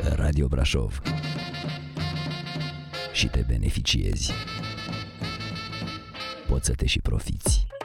Radio Brașov și te beneficiezi. Poți să te și profiți.